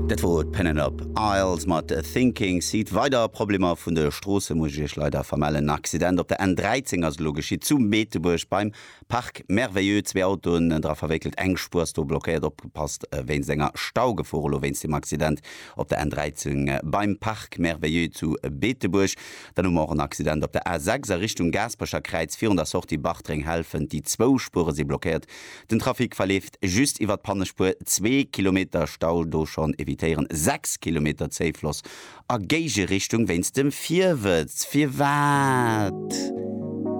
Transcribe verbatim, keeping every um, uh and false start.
Dat wo Pennen up Isles mat Thinking sieht weiter Probleme vun der Strosse muss ich leider vermellen Accident op der N dreizehn as logisch zu Meteburg beim Park Merveilleux zwei Autoen dra verwickelt engspurst du blockiert opgepasst wenn Sänger Stau gefo wenn dem Accident op der N dreizehn beim Park Merveilleux zu Beteburg dann um auch ein Accident op der A sechs Richtung Gasperscher Kreiz vierhundert sorgt die Bachtring helfen die zwei Spure sie blockiert den Trafik verlieft just iwwer Pannespur zwei Kilometer Stau do schon evitieren sechs Kilometer Zeitfloss a geige Richtung wenn's dem vier wird vier wat